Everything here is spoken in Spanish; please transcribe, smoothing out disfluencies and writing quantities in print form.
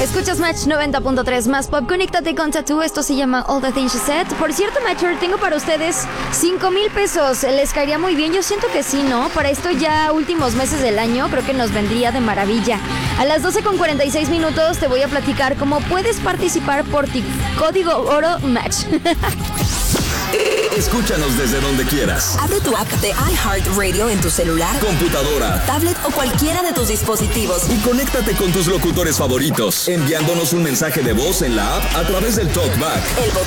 Escuchas Match 90.3 más pop. Conéctate con Tattoo. Esto se llama All the Things You Said. Por cierto, Matcher, tengo para ustedes 5,000 pesos. ¿Les caería muy bien? Yo siento que sí, ¿no? Para esto ya últimos meses del año creo que nos vendría de maravilla. A las 12:46 te voy a platicar cómo puedes participar por ti. Código Oro Match. Escúchanos desde donde quieras. Abre tu app de iHeartRadio en tu celular, computadora, tablet o cualquiera de tus dispositivos. Y conéctate con tus locutores favoritos, enviándonos un mensaje de voz en la app a través del TalkBack. El